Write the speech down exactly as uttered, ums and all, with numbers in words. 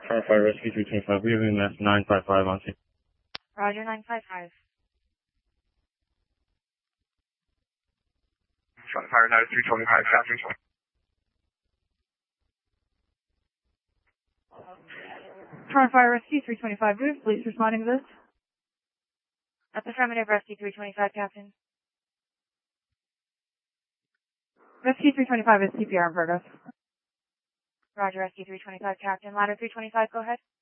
Tower Fire Rescue three twenty-five, we have E M S nine five five on scene. Roger, nine five five. Tower Fire nine three twenty-five, Captain. Tower Fire Rescue three twenty-five, Roof, police responding to this. That's affirmative, Rescue three twenty-five, Captain. Rescue three twenty-five is C P R in progress. Roger, Rescue three twenty-five, Captain. Ladder three twenty-five, go ahead.